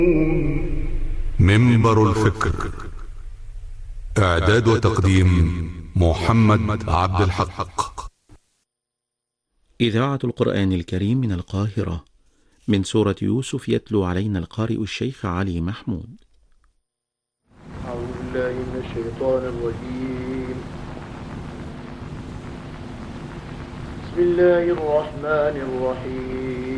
منبر الفكر. إعداد وتقديم محمد عبد الحق. إذاعة القرآن الكريم من القاهرة، من سورة يوسف، يتلو علينا القارئ الشيخ علي محمود. أعوذ بالله من الشيطان الرجيم. بسم الله الرحمن الرحيم.